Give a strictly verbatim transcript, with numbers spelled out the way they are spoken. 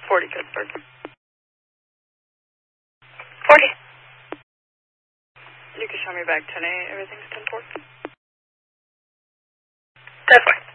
forty, Pittsburgh. forty. You can show me back ten A. Everything's ten four. Definitely.